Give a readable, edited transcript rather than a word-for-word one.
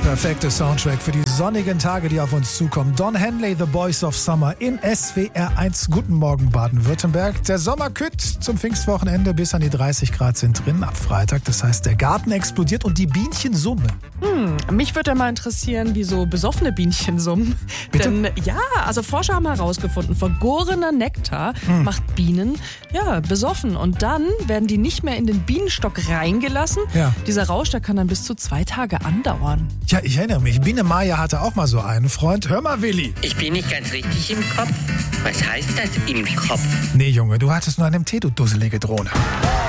perfekte Soundtrack für die sonnigen Tage, die auf uns zukommen. Don Henley, The Boys of Summer in SWR 1. Guten Morgen, Baden-Württemberg. Der Sommer kütt zum Pfingstwochenende, bis an die 30 Grad sind drin ab Freitag. Das heißt, der Garten explodiert und die Bienchen summen. Mich würde ja mal interessieren, wie so besoffene Bienchen summen. Bitte? Denn also Forscher haben herausgefunden, vergorener Nektar macht Bienen besoffen. Und dann werden die nicht mehr in den Bienenstock reingelassen. Ja. Dieser Rausch, der kann dann bis zu 2 Tage andauern. Ja, ich erinnere mich. Biene Maya hatte auch mal so einen Freund. Hör mal, Willi. Ich bin nicht ganz richtig im Kopf. Was heißt das im Kopf? Nee, Junge, du hattest nur einen Tee, du dusselige Drohne.